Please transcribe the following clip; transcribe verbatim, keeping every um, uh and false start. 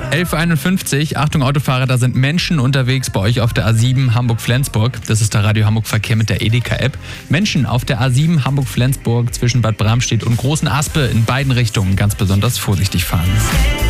elf Uhr einundfünfzig, Achtung Autofahrer, da sind Menschen unterwegs bei euch auf der A sieben Hamburg-Flensburg. Das ist der Radio Hamburg Verkehr mit der Edeka-App. Menschen auf der A sieben Hamburg-Flensburg zwischen Bad Bramstedt und Großen Aspe in beiden Richtungen ganz besonders vorsichtig fahren.